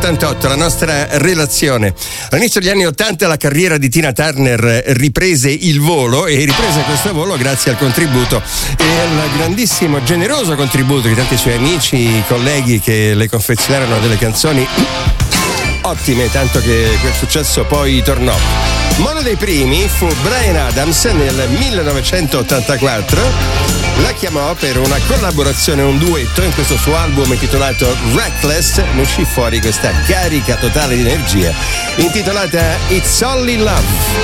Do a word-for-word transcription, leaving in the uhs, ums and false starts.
ottantotto la nostra relazione. All'inizio degli anni ottanta la carriera di Tina Turner riprese il volo e riprese questo volo grazie al contributo e al grandissimo, generoso contributo di tanti suoi amici, colleghi che le confezionarono delle canzoni ottime, tanto che quel successo poi tornò. Ma uno dei primi fu Bryan Adams nel millenovecentottantaquattro. La chiamò per una collaborazione, un duetto in questo suo album intitolato Reckless. Ne uscì fuori questa carica totale di energia intitolata It's Only Love.